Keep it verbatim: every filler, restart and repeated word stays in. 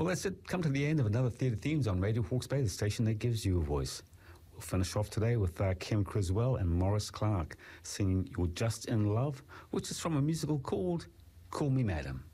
Well, that's it. Come to the end of another Theatre Themes on Radio Hawke's Bay, the station that gives you a voice. We'll finish off today with uh, Kim Criswell and Maurice Clark singing You're Just in Love, which is from a musical called Call Me Madam.